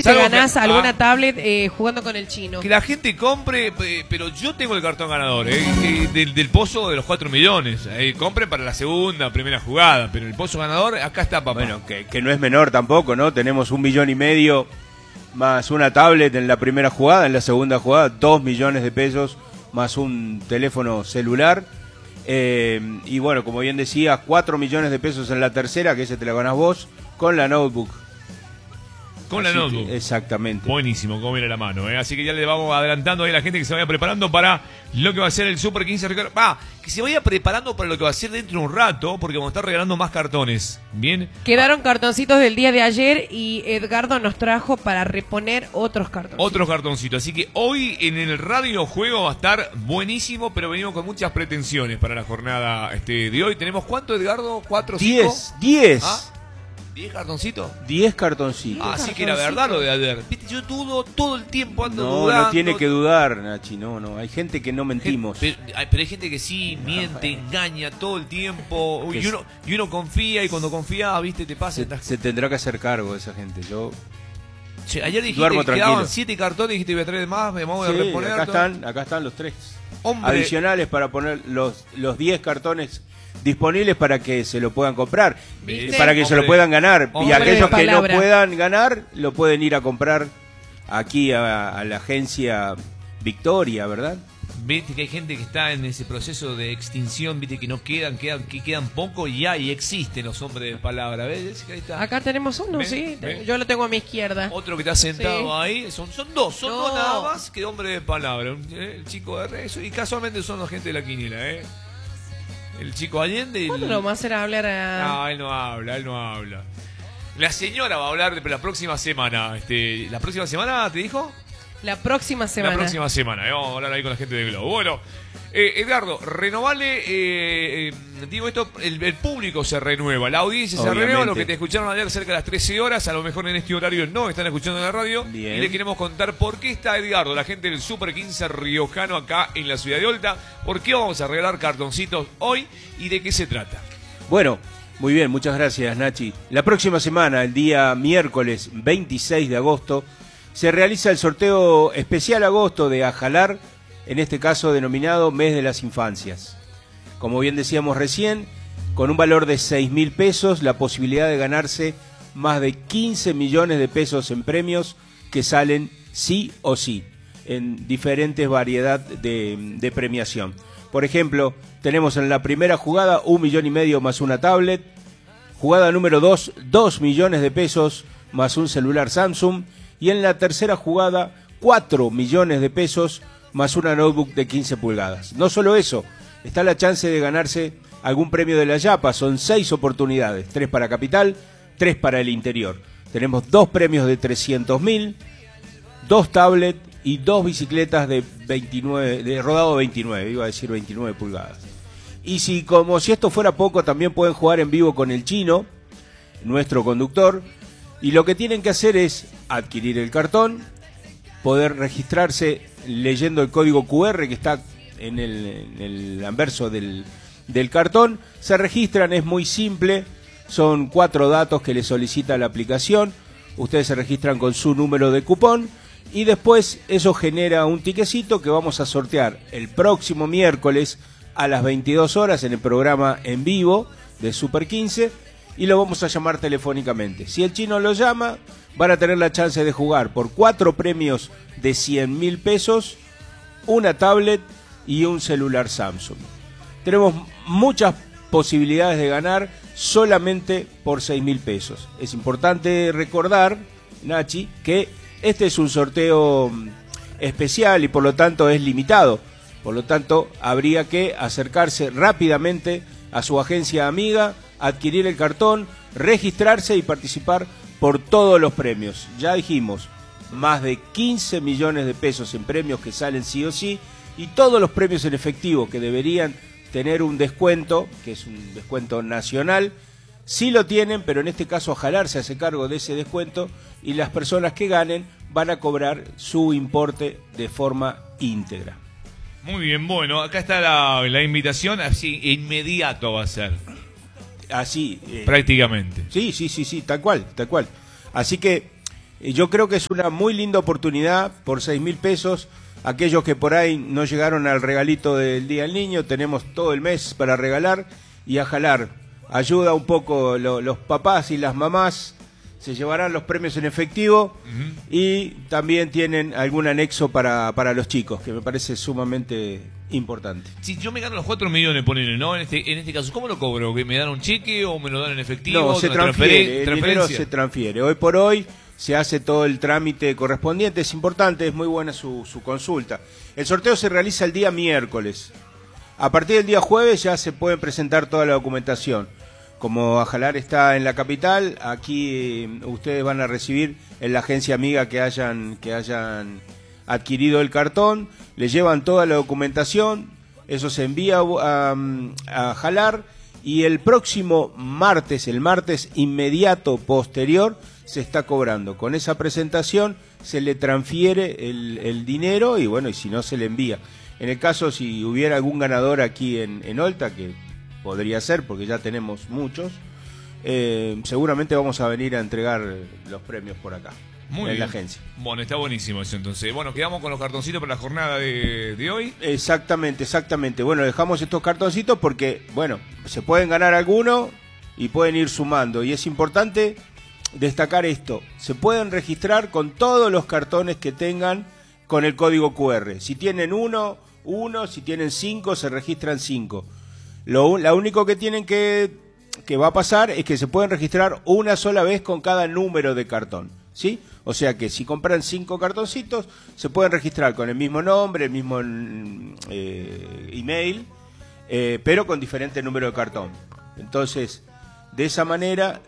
te ganás alguna tablet jugando con el chino. Que la gente compre, pero yo tengo el cartón ganador, del pozo de los 4 millones. Compren para la segunda, primera jugada, pero el pozo ganador, acá está, papá. Bueno, que no es menor tampoco, ¿no? Tenemos 1,5 millones más una tablet en la primera jugada, en la segunda jugada 2 millones de pesos más un teléfono celular. Y bueno, como bien decía, 4 millones de pesos en la tercera, que ese te la ganás vos, con la notebook. Con la notebook. Exactamente. Buenísimo, como viene la mano. Así que ya le vamos adelantando ahí a la gente que se vaya preparando para lo que va a ser el Super 15 Ricardo. Que se vaya preparando para lo que va a ser dentro de un rato, porque vamos a estar regalando más cartones. Bien. Quedaron cartoncitos del día de ayer y Edgardo nos trajo para reponer otros cartoncitos. Otros cartoncitos. Así que hoy en el radio juego va a estar buenísimo, pero venimos con muchas pretensiones para la jornada de hoy. ¿Tenemos cuánto, Edgardo? ¿4, 5? 10. ¿10 cartoncitos? 10 cartoncitos. Así que era verdad lo de ayer. Viste, yo dudo todo el tiempo, ando No, dudando. no tiene que dudar, Nachi, no. Hay gente que no mentimos. Pero hay gente que sí, miente, engaña todo el tiempo. Y uno confía, y cuando confía, viste, te pasa. Se tendrá que hacer cargo de esa gente. Yo ayer dijiste duermo que tranquilo. quedaban 7 cartones, dijiste voy a traer más, me vamos a reponer. Acá están los 3. Hombre. Adicionales para poner los 10 cartones disponibles para que se lo puedan comprar, para que se lo puedan ganar. Y aquellos que no puedan ganar, lo pueden ir a comprar aquí a la agencia Victoria, ¿verdad? Viste que hay gente que está en ese proceso de extinción, viste que no quedan poco y existen los hombres de palabra. ¿Ves? Ahí está. Acá tenemos uno, sí. Yo lo tengo a mi izquierda. Otro que está sentado ahí. Son dos nada más que hombre de palabra. El chico de Rezo. Y casualmente son la gente de la quiniela, El chico Allende. ¿Cuándo lo más será hablar a...? No, él no habla. La señora va a hablar de la próxima semana. ¿La próxima semana te dijo? La próxima semana. Vamos a hablar ahí con la gente de Globo. Bueno, Edgardo, renovale, digo esto, el público se renueva, la audiencia Obviamente. se renueva, lo que te escucharon ayer cerca de las 13 horas, a lo mejor en este horario no están escuchando en la radio. Bien. Y le queremos contar por qué está Edgardo, la gente del Super 15 riojano acá en la ciudad de Olta, por qué vamos a regalar cartoncitos hoy y de qué se trata. Bueno, muy bien, muchas gracias, Nachi. La próxima semana, el día miércoles 26 de agosto, se realiza el sorteo especial agosto de Ajalar, en este caso denominado Mes de las Infancias. Como bien decíamos recién, con un valor de 6.000 pesos, la posibilidad de ganarse más de 15 millones de pesos en premios que salen sí o sí, en diferentes variedades de premiación. Por ejemplo, tenemos en la primera jugada 1,5 millones más una tablet, jugada número 2, 2 millones de pesos más un celular Samsung, y en la tercera jugada 4 millones de pesos más una notebook de 15 pulgadas. No solo eso, está la chance de ganarse algún premio de la Yapa. Son 6 oportunidades, 3 para Capital, 3 para el interior. Tenemos 2 premios de 300.000, 2 tablets y 2 bicicletas de rodado 29, iba a decir 29 pulgadas. Y como si esto fuera poco, también pueden jugar en vivo con el chino, nuestro conductor. Y lo que tienen que hacer es adquirir el cartón, poder registrarse leyendo el código QR que está en el anverso del cartón. Se registran, es muy simple, son 4 datos que les solicita la aplicación. Ustedes se registran con su número de cupón y después eso genera un tiquecito que vamos a sortear el próximo miércoles a las 22 horas en el programa en vivo de Super 15. Y lo vamos a llamar telefónicamente. Si el chino lo llama, van a tener la chance de jugar por 4 premios de 100.000 pesos, una tablet y un celular Samsung. Tenemos muchas posibilidades de ganar solamente por 6.000 pesos. Es importante recordar, Nachi, que este es un sorteo especial y por lo tanto es limitado. Por lo tanto, habría que acercarse rápidamente a su agencia amiga, adquirir el cartón, registrarse y participar por todos los premios. Ya dijimos, más de 15 millones de pesos en premios que salen sí o sí, y todos los premios en efectivo que deberían tener un descuento, que es un descuento nacional, sí lo tienen, pero en este caso Ajalar se hace cargo de ese descuento y las personas que ganen van a cobrar su importe de forma íntegra. Muy bien, bueno, acá está la invitación, así inmediato va a ser. Así. Prácticamente. Sí, tal cual. Así que Yo creo que es una muy linda oportunidad por 6.000 pesos. Aquellos que por ahí no llegaron al regalito del Día del Niño, tenemos todo el mes para regalar y a jalar. Ayuda un poco los papás y las mamás, se llevarán los premios en efectivo y también tienen algún anexo para los chicos, que me parece sumamente importante. Si yo me gano los 4 millones, ponele, ¿no? En este caso, ¿cómo lo cobro? ¿Que me dan un cheque o me lo dan en efectivo? No, se transfiere, el dinero se transfiere. Hoy por hoy se hace todo el trámite correspondiente, es importante, es muy buena su consulta. El sorteo se realiza el día miércoles. A partir del día jueves ya se puede presentar toda la documentación. Como Ajalar está en la capital, aquí ustedes van a recibir en la agencia amiga que hayan adquirido el cartón, le llevan toda la documentación, eso se envía a Ajalar y el próximo martes, el martes inmediato posterior, se está cobrando. Con esa presentación se le transfiere el dinero y bueno, y si no se le envía. En el caso si hubiera algún ganador aquí en Olta, que podría ser porque ya tenemos muchos, seguramente vamos a venir a entregar los premios por acá. Muy bien. La agencia. Bueno, está buenísimo eso entonces. Bueno, quedamos con los cartoncitos para la jornada de hoy. Exactamente. Bueno, dejamos estos cartoncitos porque, bueno, se pueden ganar alguno y pueden ir sumando. Y es importante destacar esto. Se pueden registrar con todos los cartones que tengan con el código QR. Si tienen uno, si tienen 5, se registran 5. Lo único que tienen que va a pasar es que se pueden registrar una sola vez con cada número de cartón, ¿sí? O sea que si compran 5 cartoncitos, se pueden registrar con el mismo nombre, el mismo email, pero con diferente número de cartón. Entonces, de esa manera,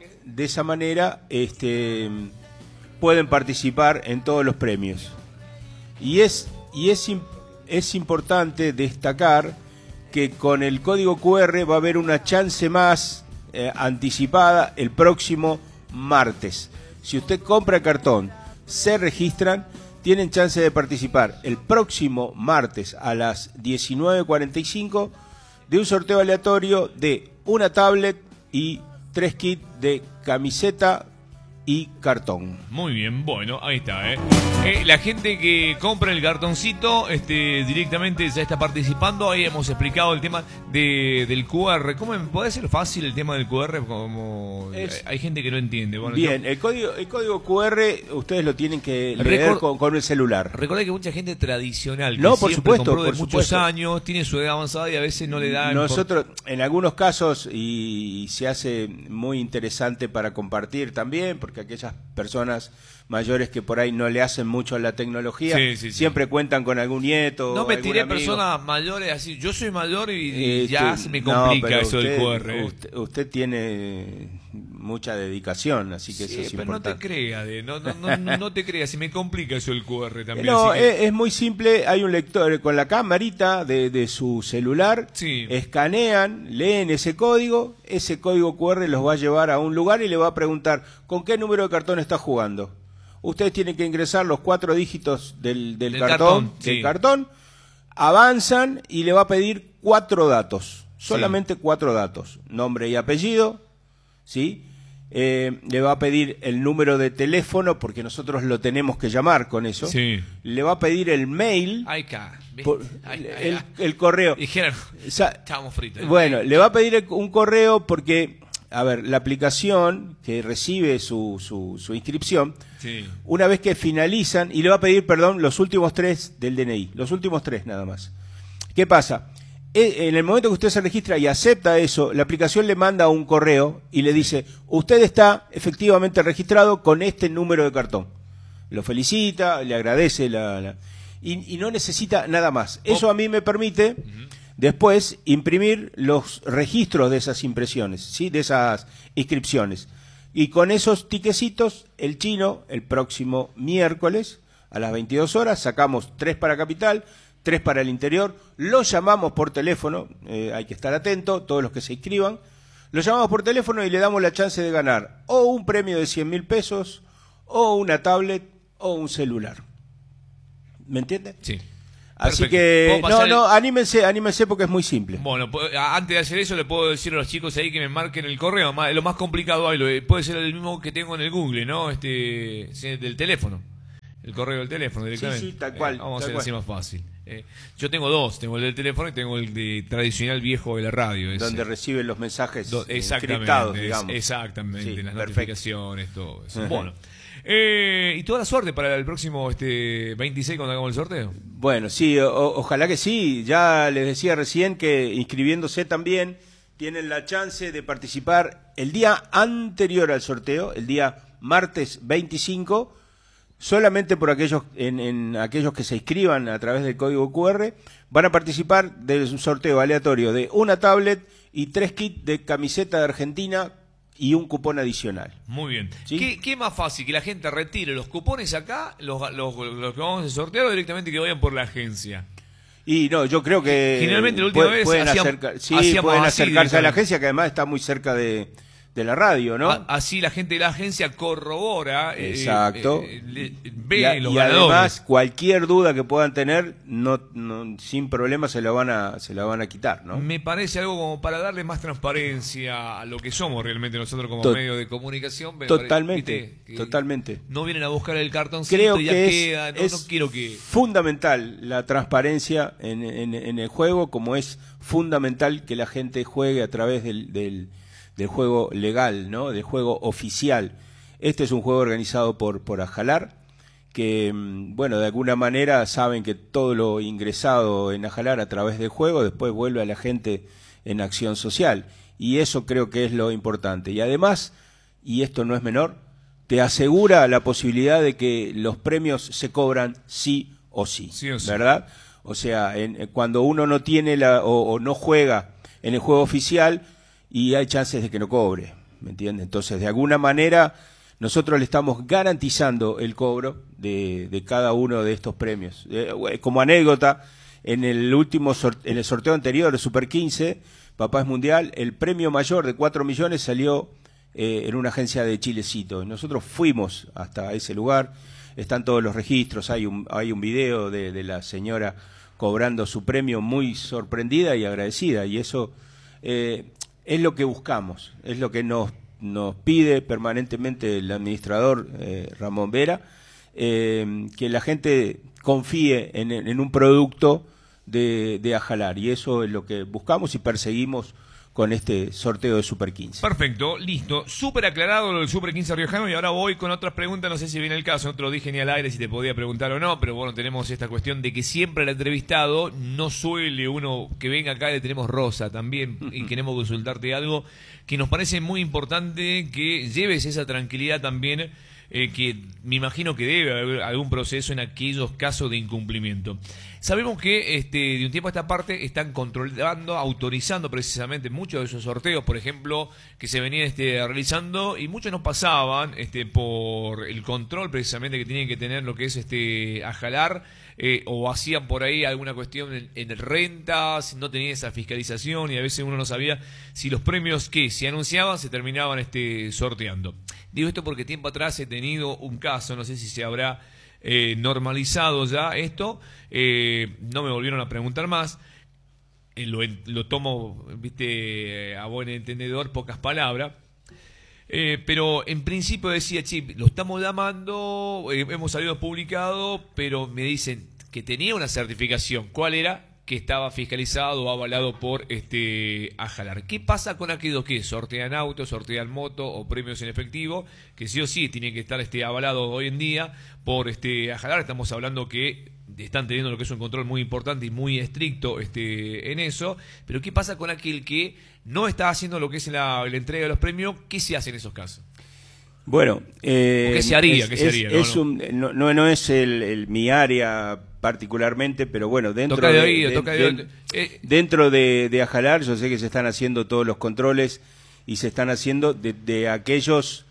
pueden participar en todos los premios. Y es importante destacar que con el código QR va a haber una chance más anticipada el próximo martes. Si usted compra el cartón, se registran, tienen chance de participar el próximo martes a las 19:45 de un sorteo aleatorio de una tablet y 3 kits de camiseta y cartón. Muy bien, bueno, ahí está, la gente que compra el cartoncito directamente ya está participando. Ahí hemos explicado el tema del QR. ¿Cómo puede ser fácil el tema del QR? Hay gente que no entiende. Bueno, bien, el código QR ustedes lo tienen que leer con el celular. Recordé que mucha gente tradicional que por supuesto, compró de muchos años, tiene su edad avanzada y a veces no le dan. Nosotros, en algunos casos, y se hace muy interesante para compartir también, porque aquellas personas mayores que por ahí no le hacen mucho a la tecnología, siempre cuentan con algún nieto. No me tiré personas mayores así. Yo soy mayor y ya se me complica eso del QR. Usted tiene mucha dedicación, así que eso es pero importante. No te creas, se me complica eso del QR también. No, es muy simple. Hay un lector con la camarita de su celular, escanean, leen ese código QR los va a llevar a un lugar y le va a preguntar ¿con qué número de cartón está jugando? Ustedes tienen que ingresar los 4 dígitos del cartón, avanzan y le va a pedir 4 datos, solamente 4 datos, nombre y apellido, ¿sí? Le va a pedir el número de teléfono, porque nosotros lo tenemos que llamar con eso, le va a pedir el mail, el correo. Dijeron, estábamos fritos. Bueno, le va a pedir un correo porque... A ver, la aplicación que recibe su inscripción, una vez que finalizan, y le va a pedir, los últimos 3 del DNI, los últimos 3 nada más. ¿Qué pasa? En el momento que usted se registra y acepta eso, la aplicación le manda un correo y le dice, usted está efectivamente registrado con este número de cartón. Lo felicita, le agradece y no necesita nada más. Eso a mí me permite... Después, imprimir los registros de esas impresiones, ¿sí? De esas inscripciones. Y con esos tiquecitos, el chino, el próximo miércoles, a las 22 horas, sacamos 3 para Capital, 3 para el interior, los llamamos por teléfono, hay que estar atento, todos los que se inscriban, los llamamos por teléfono y le damos la chance de ganar o un premio de 100.000 pesos, o una tablet, o un celular. ¿Me entiende? Sí. Así Perfecto. que, ¿Puedo pasar anímense porque es muy simple. Bueno, antes de hacer eso le puedo decir a los chicos ahí que me marquen el correo. Lo más complicado ahí puede ser el mismo que tengo en el Google, ¿no? Del teléfono. El correo del teléfono directamente. Sí, tal cual. Vamos a hacer cual. así más fácil. Yo tengo dos, tengo el del teléfono y tengo el de tradicional viejo de la radio. Donde reciben los mensajes exactamente, encriptados, digamos. Exactamente, Sí, las perfecto. notificaciones, todo eso. Bueno, y toda la suerte para el próximo 26 cuando hagamos el sorteo. Bueno, sí, ojalá que sí. Ya les decía recién que inscribiéndose también tienen la chance de participar el día anterior al sorteo, el día martes 25, solamente por aquellos en aquellos que se inscriban a través del código QR, van a participar del sorteo aleatorio de una tablet y 3 kits de camiseta de Argentina y un cupón adicional. Muy bien. ¿Sí? ¿Qué más fácil? ¿Que la gente retire los cupones acá, los que vamos a sortear, o directamente que vayan por la agencia? Y no, yo creo que generalmente la última vez pueden hacíamos pueden así acercarse a la directamente. agencia, que además está muy cerca de la radio, ¿no? Así la gente de la agencia corrobora, Exacto. ve los y ganadores. además cualquier duda que puedan tener, sin problema se la van a quitar, ¿no? Me parece algo como para darle más transparencia a lo que somos realmente nosotros como medio de comunicación. Totalmente, ¿viste? totalmente. No vienen a buscar el cartoncito Creo y ya que queda. No quiero que... fundamental la transparencia en el juego, como es fundamental que la gente juegue a través del juego legal, ¿no? Del juego oficial. Este es un juego organizado por Ajalar, que, bueno, de alguna manera saben que todo lo ingresado en Ajalar a través del juego después vuelve a la gente en acción social. Y eso creo que es lo importante. Y además, y esto no es menor, te asegura la posibilidad de que los premios se cobran sí o sí, Sí o sí. ¿verdad? O sea, cuando uno no tiene o no juega en el juego oficial, y hay chances de que no cobre, ¿me entiendes? Entonces, de alguna manera, nosotros le estamos garantizando el cobro de cada uno de estos premios. Como anécdota, en el sorteo anterior, el Super 15, Papá es Mundial, el premio mayor de 4 millones salió en una agencia de Chilecito. Nosotros fuimos hasta ese lugar, están todos los registros, hay un video de la señora cobrando su premio muy sorprendida y agradecida, y eso... es lo que buscamos, es lo que nos pide permanentemente el administrador Ramón Vera, que la gente confíe en un producto de Ajalar, y eso es lo que buscamos y perseguimos con este sorteo de Super 15. Perfecto, listo. Súper aclarado lo del Super 15 riojano, y ahora voy con otras preguntas. No sé si viene el caso, no te lo dije ni al aire si te podía preguntar o no, pero bueno, tenemos esta cuestión de que siempre el entrevistado no suele uno que venga acá, le tenemos Rosa también, y queremos consultarte algo que nos parece muy importante, que lleves esa tranquilidad también, que me imagino que debe haber algún proceso en aquellos casos de incumplimiento. Sabemos que de un tiempo a esta parte están controlando, autorizando precisamente muchos de esos sorteos, por ejemplo, que se venían realizando, y muchos no pasaban por el control precisamente que tienen que tener lo que es Ajalar, o hacían por ahí alguna cuestión en rentas, no tenían esa fiscalización, y a veces uno no sabía si los premios que se anunciaban se terminaban sorteando. Digo esto porque tiempo atrás he tenido un caso, no sé si se habrá normalizado ya esto, no me volvieron a preguntar más, lo tomo, viste, a buen entendedor, pocas palabras, pero en principio decía, che, lo estamos llamando, hemos salido publicado, pero me dicen que tenía una certificación. ¿Cuál era? Que estaba fiscalizado o avalado por Ajalar. ¿Qué pasa con aquellos que sortean autos, sortean moto o premios en efectivo, que sí o sí tienen que estar avalados hoy en día por Ajalar? Estamos hablando que están teniendo lo que es un control muy importante y muy estricto en eso, pero ¿qué pasa con aquel que no está haciendo lo que es la entrega de los premios? ¿Qué se hace en esos casos? Bueno, ¿qué se haría? No es mi área particularmente, pero bueno, dentro de Ajalar yo sé que se están haciendo todos los controles, y se están haciendo de aquellos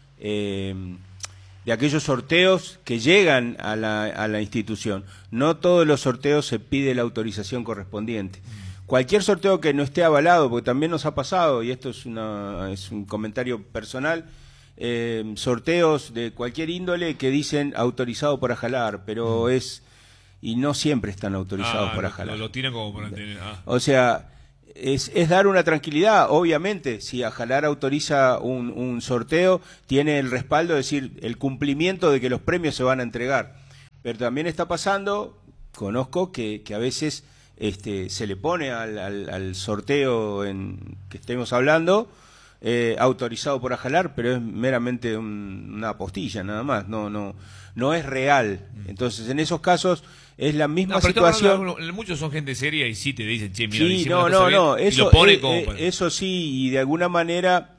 sorteos que llegan a la institución. No todos los sorteos se pide la autorización correspondiente. Cualquier sorteo que no esté avalado, porque también nos ha pasado, y esto es un comentario personal, sorteos de cualquier índole que dicen autorizado por Ajalar, pero es y no siempre están autorizados por Ajalar. Lo tienen como para tener. O sea, es dar una tranquilidad. Obviamente, si Ajalar autoriza un sorteo, tiene el respaldo, es decir, el cumplimiento de que los premios se van a entregar. Pero también está pasando, conozco que a veces se le pone al sorteo que estemos hablando, autorizado por Ajalar, pero es meramente una apostilla nada más, no es real. Entonces, en esos casos es la misma situación. Muchos son gente seria y sí te dicen, che, mira, sí, no, eso sí, y de alguna manera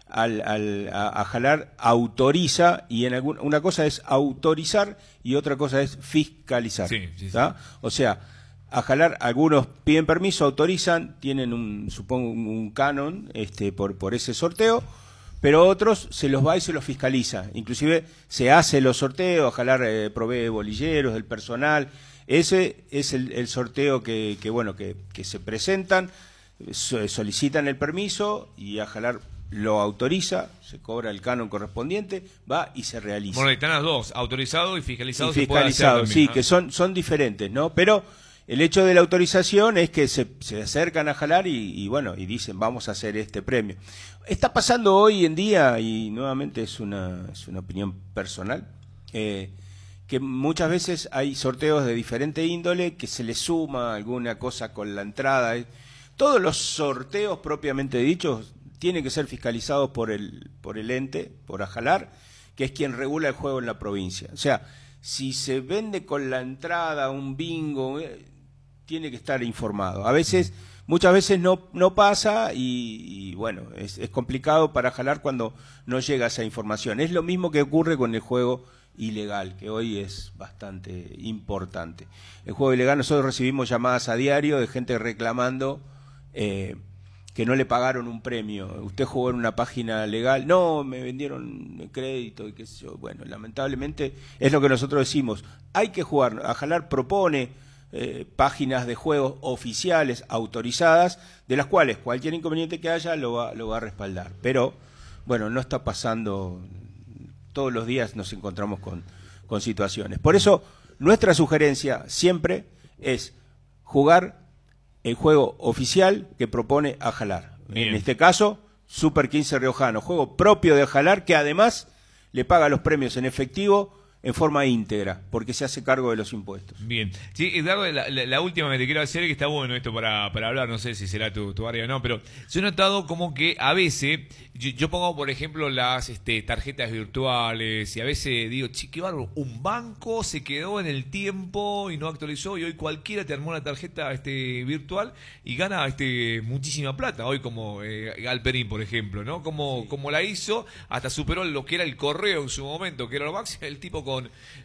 Ajalar autoriza, y una cosa es autorizar y otra cosa es fiscalizar. Sí. O sea, Ajalar, algunos piden permiso, autorizan, tienen supongo un canon por ese sorteo, pero otros se los va y se los fiscaliza. Inclusive se hace los sorteos, Ajalar provee bolilleros, del personal. Ese es el sorteo que se presentan, solicitan el permiso y Ajalar lo autoriza, se cobra el canon correspondiente, va y se realiza. Bueno, están las dos, autorizado y fiscalizado. Y fiscalizado, sí, que son diferentes, ¿no? Pero el hecho de la autorización es que se acercan a Ajalar y dicen, vamos a hacer este premio. Está pasando hoy en día, y nuevamente es una opinión personal, que muchas veces hay sorteos de diferente índole, que se le suma alguna cosa con la entrada. Todos los sorteos propiamente dichos tienen que ser fiscalizados por el ente, por Ajalar, que es quien regula el juego en la provincia. O sea, si se vende con la entrada un bingo, tiene que estar informado. Muchas veces no pasa y es complicado para Ajalar cuando no llega esa información. Es lo mismo que ocurre con el juego ilegal, que hoy es bastante importante. El juego ilegal, nosotros recibimos llamadas a diario de gente reclamando que no le pagaron un premio. Usted jugó en una página legal, no, me vendieron crédito y qué sé yo. Bueno, lamentablemente es lo que nosotros decimos, hay que jugar. Ajalar propone páginas de juegos oficiales autorizadas, de las cuales cualquier inconveniente que haya lo va a respaldar. Pero bueno, no está pasando, todos los días nos encontramos con situaciones. Por eso nuestra sugerencia siempre es jugar el juego oficial que propone Ajalar. En este caso, Super 15 Riojano, juego propio de Ajalar, que además le paga los premios en efectivo en forma íntegra, porque se hace cargo de los impuestos. Bien. Sí, Eduardo, la última que te quiero hacer, que está bueno esto para hablar, no sé si será tu área o no, pero yo he notado como que a veces, yo pongo por ejemplo las tarjetas virtuales, y a veces digo, qué bárbaro, un banco se quedó en el tiempo y no actualizó, y hoy cualquiera te armó una tarjeta virtual y gana muchísima plata. Hoy como Galperín, por ejemplo, ¿no? Como la hizo, hasta superó lo que era el correo en su momento, que era lo máximo. El tipo con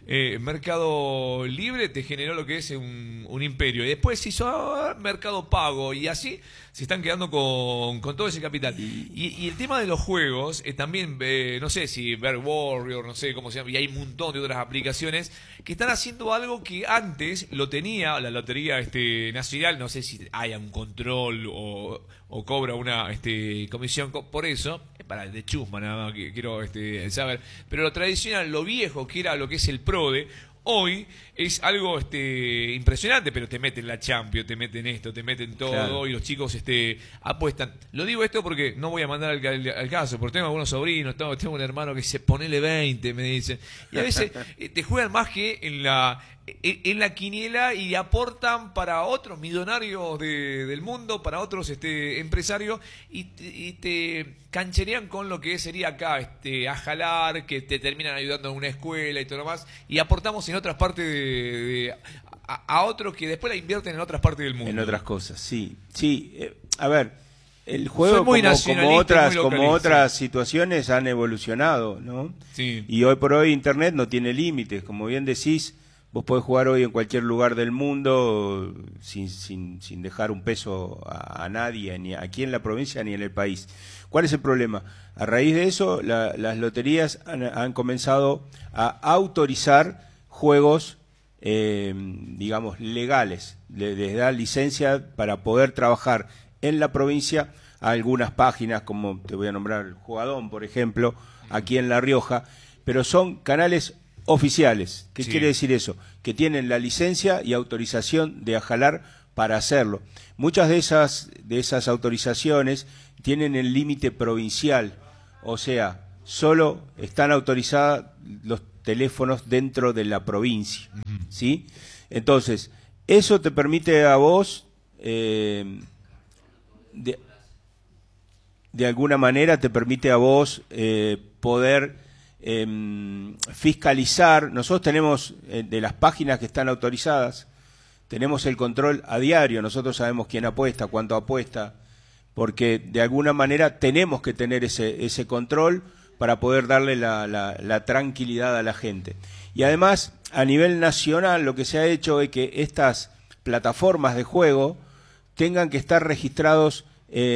Mercado Libre te generó lo que es un imperio, y después se hizo Mercado Pago, y así se están quedando con todo ese capital. Y el tema de los juegos, también, no sé si Bear Warrior, no sé cómo se llama, y hay un montón de otras aplicaciones que están haciendo algo que antes lo tenía la Lotería Nacional. No sé si haya un control o cobra una comisión por eso. Para el de chusma nada más que quiero saber. Pero lo tradicional, lo viejo, que era lo que es el PRODE, hoy es algo impresionante, pero te meten la Champions, te meten esto, te meten todo, claro. Y los chicos apuestan. Lo digo esto porque no voy a mandar al caso, porque tengo algunos sobrinos, tengo un hermano que dice, ponele 20, me dicen. Y a veces te juegan más que en la quiniela, y aportan para otros millonarios del mundo, para otros empresarios, y te cancherean con lo que sería acá Ajalar, que te terminan ayudando en una escuela y todo lo más, y aportamos en otras partes a otros que después la invierten en otras partes del mundo. En otras cosas, sí. A ver, el juego como otras situaciones han evolucionado, ¿no? Sí. Y hoy por hoy Internet no tiene límites, como bien decís. Vos podés jugar hoy en cualquier lugar del mundo sin dejar un peso a nadie, ni aquí en la provincia ni en el país. ¿Cuál es el problema? A raíz de eso, las loterías han comenzado a autorizar juegos, digamos, legales. Les da licencia para poder trabajar en la provincia a algunas páginas, como te voy a nombrar el Jugadón, por ejemplo, aquí en La Rioja, pero son canales oficiales. ¿Qué Sí. quiere decir eso? Que tienen la licencia y autorización de Ajalar para hacerlo. Muchas de esas autorizaciones tienen el límite provincial, o sea, solo están autorizados los teléfonos dentro de la provincia, ¿sí? Entonces, eso te permite a vos, de alguna manera te permite a vos poder fiscalizar. Nosotros tenemos, de las páginas que están autorizadas, tenemos el control a diario. Nosotros sabemos quién apuesta, cuánto apuesta, porque de alguna manera tenemos que tener ese control para poder darle la tranquilidad a la gente. Y además, a nivel nacional, lo que se ha hecho es que estas plataformas de juego tengan que estar registrados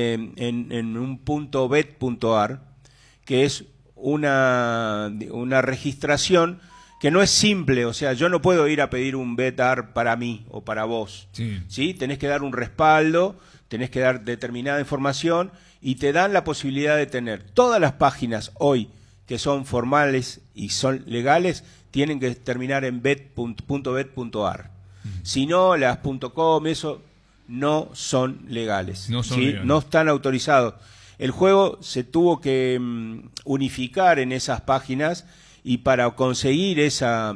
en un .bet.ar, que es una registración que no es simple. O sea, yo no puedo ir a pedir un bet.ar para mí o para vos. Sí. ¿Sí? Tenés que dar un respaldo, tenés que dar determinada información y te dan la posibilidad de tener todas las páginas hoy que son formales y son legales, tienen que terminar en .bet.ar. Si no, las .com, eso no son legales. No son ¿sí? legales. No están autorizados. El juego se tuvo que unificar en esas páginas, y para conseguir esas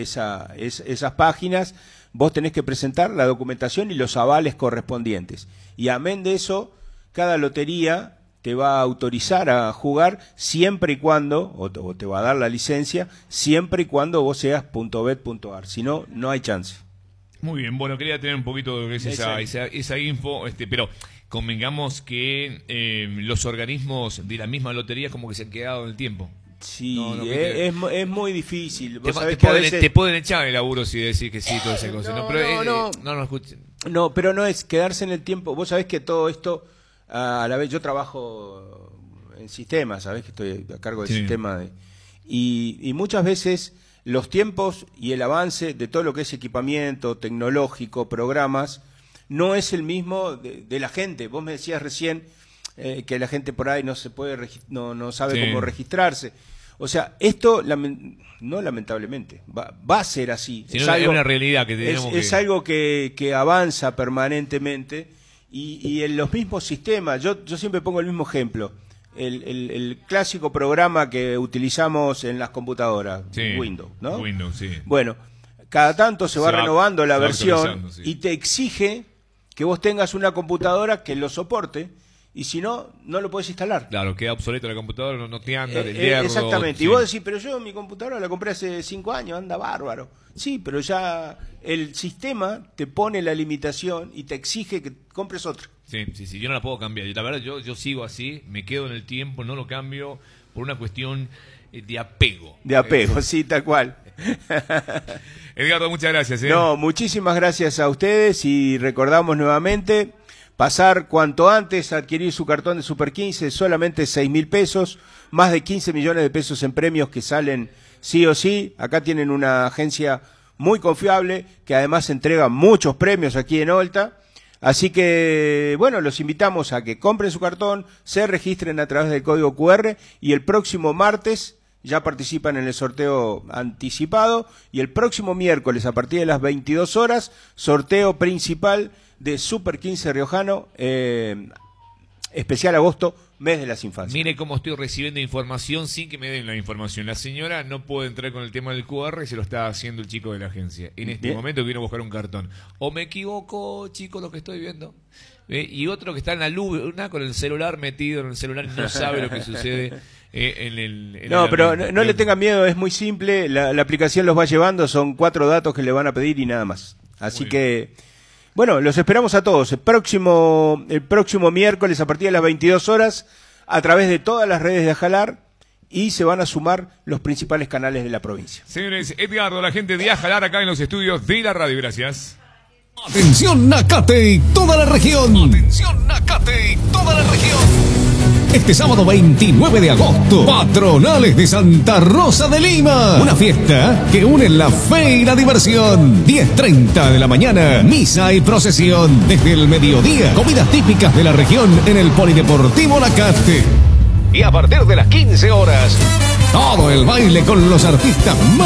páginas vos tenés que presentar la documentación y los avales correspondientes. Y amén de eso, cada lotería te va a autorizar a jugar siempre y cuando, o te va a dar la licencia, siempre y cuando vos seas .bet.ar. Si no, no hay chance. Muy bien, bueno, quería tener un poquito de lo que es esa info, pero convengamos que los organismos de la misma lotería como que se han quedado en el tiempo. Sí, No, es muy difícil. Vos sabés Te que a pueden, veces... te pueden echar el laburo si decís que sí, toda esa cosa. No, pero no. no escuchen. No, pero no es quedarse en el tiempo. Vos sabés que todo esto, a la vez, yo trabajo en sistemas, sabés que estoy a cargo del Sí. sistema. Y muchas veces los tiempos y el avance de todo lo que es equipamiento tecnológico, programas, no es el mismo de la gente. Vos me decías recién que la gente por ahí no se puede no sabe Sí. cómo registrarse. O sea, esto no lamentablemente va a ser así. Si no, es una realidad que tenemos es algo que avanza permanentemente, y en los mismos sistemas. Yo siempre pongo el mismo ejemplo. El clásico programa que utilizamos en las computadoras, Sí, Windows, ¿no? Windows, sí. Bueno, cada tanto se va renovando la se va versión, actualizando, sí. y te exige que vos tengas una computadora que lo soporte, y si no, no lo podés instalar. Claro, queda obsoleta la computadora, no te anda del hierro. Exactamente. Sí. Y vos decís, pero yo mi computadora la compré hace 5 años, anda bárbaro. Sí, pero ya el sistema te pone la limitación y te exige que compres otra. Sí, yo no la puedo cambiar. La verdad, yo sigo así, me quedo en el tiempo, no lo cambio por una cuestión de apego. De apego, sí, tal cual. Edgardo, muchas gracias. No, muchísimas gracias a ustedes, y recordamos nuevamente pasar cuanto antes a adquirir su cartón de Super 15, solamente 6.000 pesos, más de 15 millones de pesos en premios que salen sí o sí. Acá tienen una agencia muy confiable que además entrega muchos premios aquí en Olta. Así que, bueno, los invitamos a que compren su cartón, se registren a través del código QR, y el próximo martes ya participan en el sorteo anticipado, y el próximo miércoles a partir de las 22 horas, sorteo principal de Super 15 Riojano, especial agosto, mes de las infancias. Mire cómo estoy recibiendo información sin que me den la información. La señora no puede entrar con el tema del QR y se lo está haciendo el chico de la agencia. En este Bien. momento vino a buscar un cartón. O me equivoco, chico, lo que estoy viendo. Y otro que está en la luna con el celular metido en el celular y no sabe lo que sucede en el... No, pero no le tengan miedo, es muy simple. La aplicación los va llevando, son 4 datos que le van a pedir y nada más. Así Muy que, bueno, los esperamos a todos. El próximo miércoles a partir de las 22 horas, a través de todas las redes de Ajalar, y se van a sumar los principales canales de la provincia. Señores, Edgardo, la gente de Ajalar acá en los estudios de la radio. Gracias. Atención Nacate y toda la región. Atención Nacate y toda la región. Este sábado 29 de agosto, Patronales de Santa Rosa de Lima. Una fiesta que une la fe y la diversión. 10:30 de la mañana, misa y procesión. Desde el mediodía, comidas típicas de la región en el Polideportivo Nacate. Y a partir de las 15 horas, todo el baile con los artistas más